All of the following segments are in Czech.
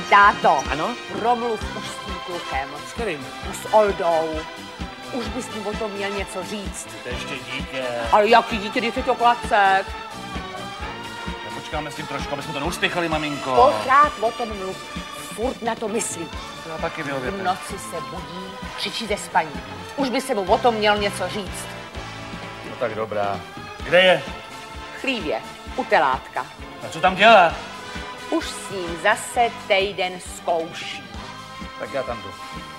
Táto. Ano? Promluv už s tím klukem. S kterým? S Oldou. Už bys mu o tom měl něco říct. To je ještě dítě. Ale jaký dítě, když je to klacek? Počkáme s tím trošku, aby jsme to neuspěchali, maminko. Pořád o tom mluv. Furt na to myslí. To já taky vyhověte. V noci se budí, křičí ze spaní. Už by se mu o tom měl něco říct. No tak dobrá. Kde je? Chlívě, u telátka. A co tam dělá? Už s ním zase týden zkouší. Tak já tam jdu.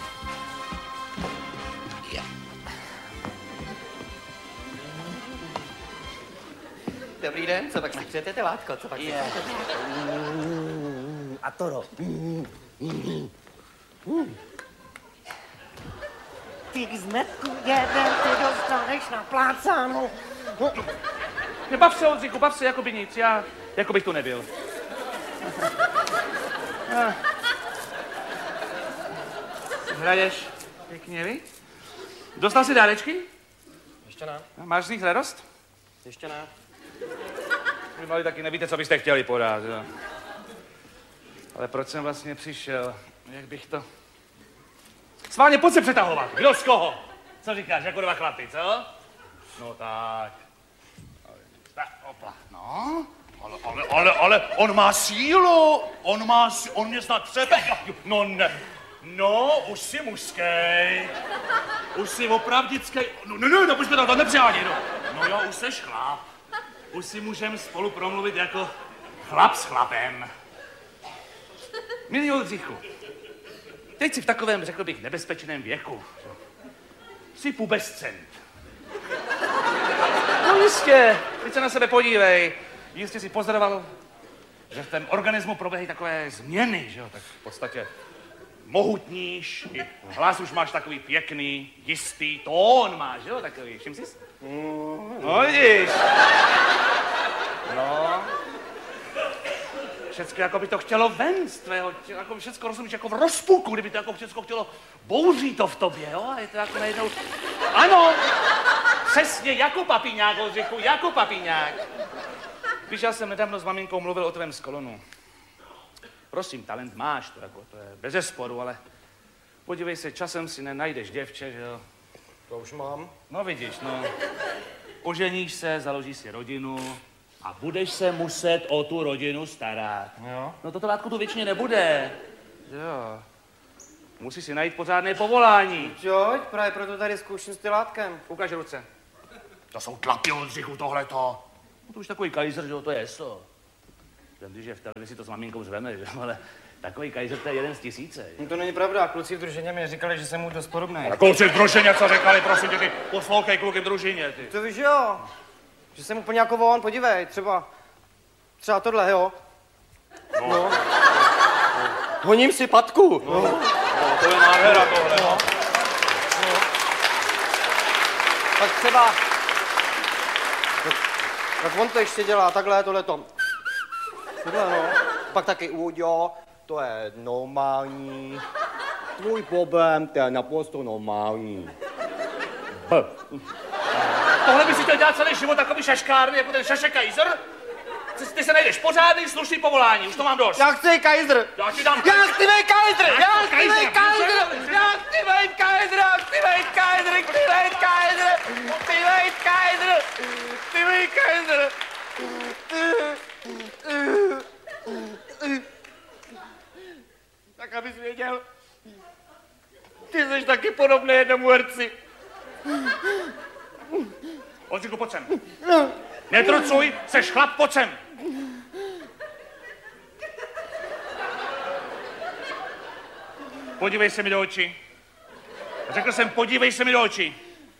Dobrý den, co pak si přejete, telátko? Co pak si přejete? A to Ty zmetku jeden, ty dostaneš na plácánu. Nebav se, Oldřichu, bav se, jako by nic. Já, jako bych tu nebyl. Hraješ pěkně, vy? Dostal jsi dárečky? Ještě ne. Máš z nich radost? Ještě ne. Vy mali taky nevíte, co byste chtěli podat, jo? Ale proč jsem vlastně přišel? Jak bych to... Sválně, pojď se přetahovat. Kdo z koho? Co říkáš, jako dva chlapy, co? No tak. Tak, opa, no. Ale, on má sílu. On mě snad třepe. No ne. No, už jsi mužskej. Už jsi opravdickej. No, počkej, to nepřihání, no. No jo, už seš chlap. Už si můžeme spolu promluvit jako chlap s chlapem. Milý Oldřichu, teď jsi v takovém, řekl bych, nebezpečném věku. Jsi pubescent. No jistě, teď se na sebe podívej. Jistě si pozoroval, že v tom organismu proběhají takové změny, že jo? Tak v podstatě mohutníš, i hlas už máš takový pěkný, jistý tón máš, jo? Takový, všim jsi? No vidíš. No. Všecko jako by to chtělo ven z tvého těla, jako všecko rozumíš jako v rozpuku, kdyby to jako všecko chtělo bouří to v tobě, jo? A je to jako najednou... Ano, přesně, jako papiňák, Oldřichu, jako papiňák. Víš, já jsem nedávno s maminkou mluvil o tvém skolonu. Prosím, talent máš, to je bezesporu, ale podívej se, časem si nenajdeš děvče, že jo? To už mám. No vidíš, no. Oženíš se, založíš si rodinu a budeš se muset o tu rodinu starat. Jo. No toto látko tu věčně nebude. Jo. Musíš si najít pořádné povolání. Joď, právě proto tady zkouším s telátkem. Ukaž ruce. To jsou tlapy, Oldřichu, tohleto. No to už takový kajzer, že jo, to je so. Když je v televizi, to s maminkou zveme, že jo, ale takový kajzer, to je 1 z 1000. No to není pravda, kluci v družině mi říkali, že jsem mu dost podobný. A kluci v družině, co říkali, prosím tě, ty poslouchej kluky v družině, ty. To víš, jo. Že jsem úplně jako on, podívej, třeba tohle, jo. No. Honím si patku. No. To je nádhera tohle. No. Tak třeba... Tak on to ještě dělá takhle, tohleto. Tohle, no. Pak taky jo, to je normální. Tvůj problém, to je naprosto normální. Tohle by si chtěl dělat celý život takový šaškárny, jako ten Šašek Kajzer? Ty se najdeš pořádný, slušný povolání, už to mám dost. Já chci Kajzer! Já ti dám Já chci být Kajzer! Já chci být Kajzer! Já chci být Kajzer! Já chci být Kajzer! Chci být Kajzer! Chci být Kajzer! Chci být Kajzer! Tak abys věděl, ty jsi taky podobný jednomu herci. Oldřichu, pojď sem. Netrucuj, seš chlap, pojď sem. Podívej se mi do očí. Řekl jsem, podívej se mi do očí.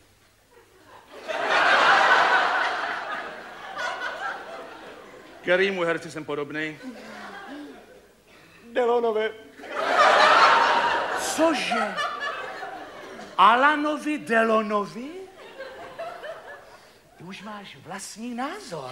Kterýmu herci jsem podobný? Delonovi. Cože? Alanovi Delonovi? Ty už máš vlastní názor.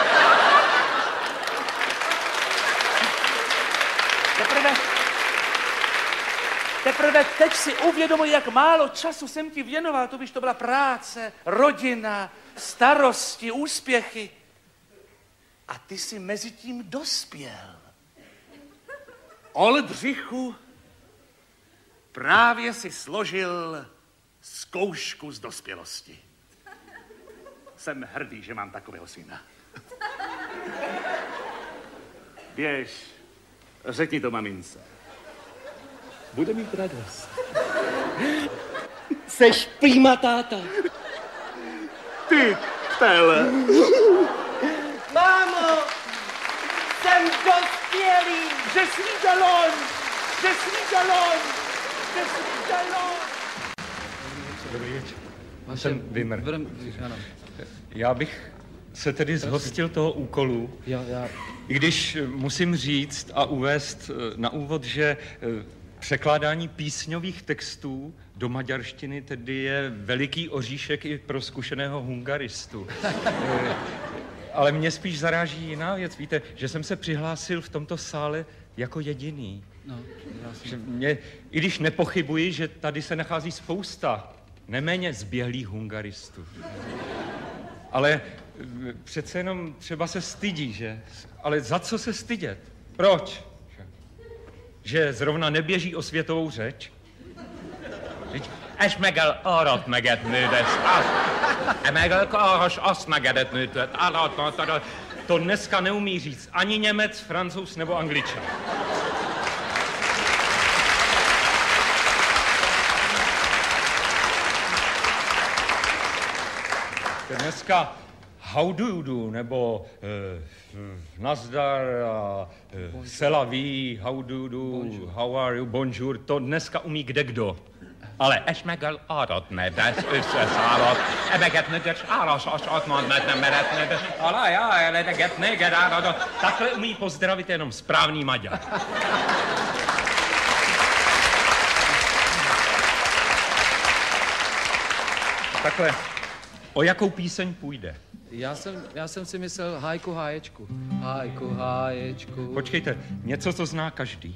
Teprve teď si uvědomuji, jak málo času jsem ti věnoval. To víš, to byla práce, rodina, starosti, úspěchy. A ty jsi mezi tím dospěl. Oldřichu, právě si složil zkoušku z dospělosti. Jsem hrdý, že mám takového syna. Běž, řekni to mamince. Bude mít radost. Seš prima táta. Ty, tele. Mámo, jsem dospělý. Je suis galon! Je suis galon! Je suis galon! Dobrý večer. Jsem Vimr. Já bych se tedy zhostil toho úkolu, i když musím říct a uvést na úvod, že překládání písňových textů do maďarštiny tedy je veliký oříšek i pro zkušeného hungaristu. Ale mě spíš zaráží jiná věc. Víte, že jsem se přihlásil v tomto sále jako jediný. No, že mě, i když nepochybuji, že tady se nachází spousta neméně zběhlých hungaristů. Ale přece jenom třeba se stydí, že? Ale za co se stydět? Proč? Že zrovna neběží o světovou řeč? És megel arrat meget nődes, megel arras azt megedet nődet, to dneska neumí říct ani Němec, Francouz nebo Angličan. Dneska how do you do, nebo nazdar, c'est la vie, how do you do, how are you, bonjour, to dneska umí kdekdo. Ale és megel aratne, de összeszállott, ebeget nögös, áras, azt mond, mert nem meretne, de alá, já, eleget, neger, áradot. Takhle umí pozdravit jenom správný Maďar. Takhle, o jakou píseň půjde? Já jsem si myslel Hajku háječku. Hajku háječku. Počkejte, něco, co zná každý.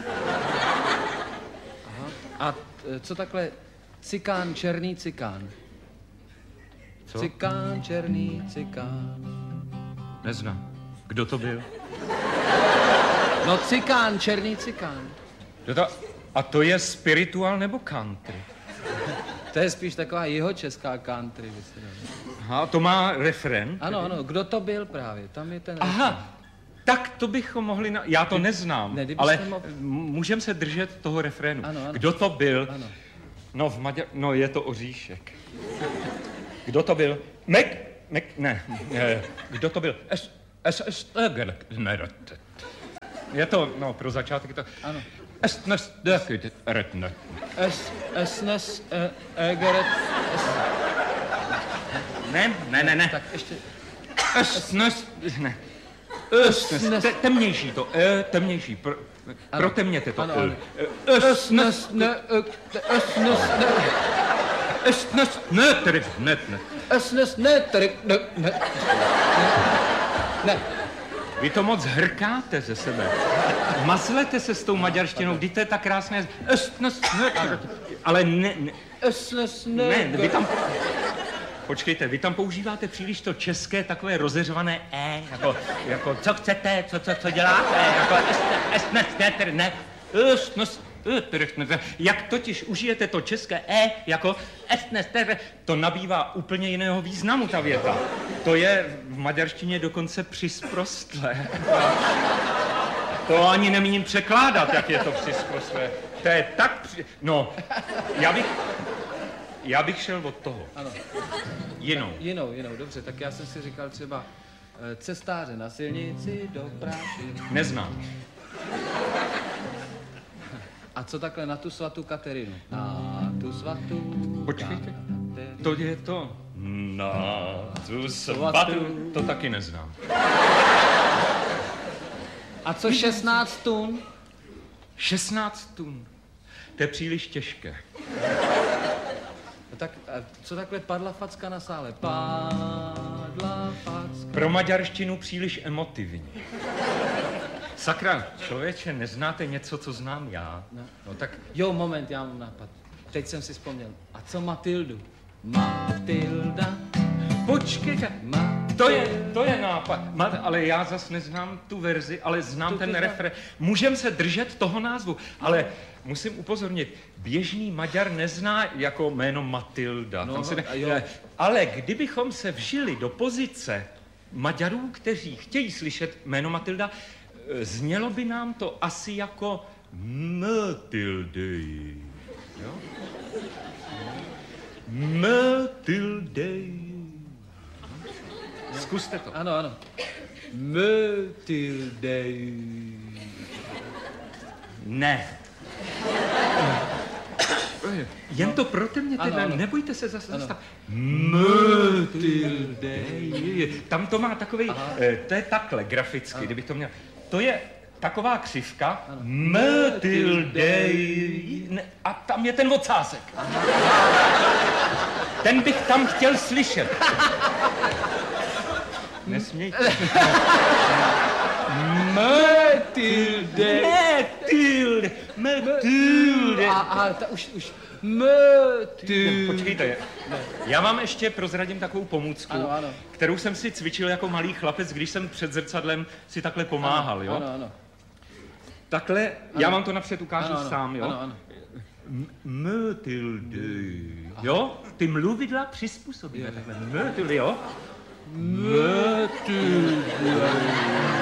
Aha. A co takhle cikán, černý cikán? Co? Cikán, černý cikán. Neznám. Kdo to byl? No cikán, černý cikán. A to je spirituál nebo country? To je spíš taková jihočeská country. Aha, to má refren? Ano, ano, kdo to byl právě, tam je ten... Aha, tak to bychom mohli... Já to neznám, ne, ale můžeme se držet toho refrénu. Ano, ano. Kdo to byl? Ano. No, no, je to oříšek. Kdo to byl? Ne. Kdo to byl? Je to, no, pro začátek to... Ano. Ne. Tak ještě... Ne. Temnější to, temnější, protemněte to. Vy to moc hrkáte ze sebe. Mazlete se s tou maďarštinou, vždyť to je tak krásné. Ale ne, vy tam... Počkejte, vy tam používáte příliš to české takové rozeřvané jako co chcete, co děláte, jak totiž užijete to české jako to nabývá úplně jiného významu, ta věta. To je v maďarštině dokonce přisprostlé. To ani nemíním překládat, jak je to přisprostlé. To je tak No, já bych šel od toho. Ano. Jinou, dobře, tak já jsem si říkal třeba cestáře na silnici do Práši. Neznám. A co takhle na tu svatou Katerinu? Na tu svatou... Počkejte, to je to. Na tu svatou... To taky neznám. A co 16 tun? 16 tun. To je příliš těžké. Tak co takhle padla facka na sále? Padla facka. Pro maďarštinu příliš emotivní. Sakra, člověče, neznáte něco, co znám já? No tak... Jo, moment, já mám nápad. Teď jsem si vzpomněl. A co Matildu? Matilda. Počkejte. To je nápad. Ale já zas neznám tu verzi, ale znám ten refrén. Můžem se držet toho názvu, ale musím upozornit, běžný Maďar nezná jako jméno Matilda. Ale kdybychom se vžili do pozice Maďarů, kteří chtějí slyšet jméno Matilda, znělo by nám to asi jako Matilde. Jo? Matilde. Zkuste to. Ano. Matilde. Ne. Jen to pro mě teda, nebojte se zase zastav. Matilde. Tam to má takovej, to je takhle graficky, kdybych to měl. To je taková křivka, Matilde. A tam je ten ocásek. Ten bych tam chtěl slyšet. Nesmějte. Matilde. Už. Matilde. Počkejte, já vám ještě prozradím takovou pomůcku, ano. kterou jsem si cvičil jako malý chlapec, když jsem před zrcadlem si takhle pomáhal, jo? Ano. Takhle, já vám to napřed ukážu sám, jo? Ano. Matilde, jo? Ty mluvidla přizpůsobíme takhle. Matilde, jo? Matilde.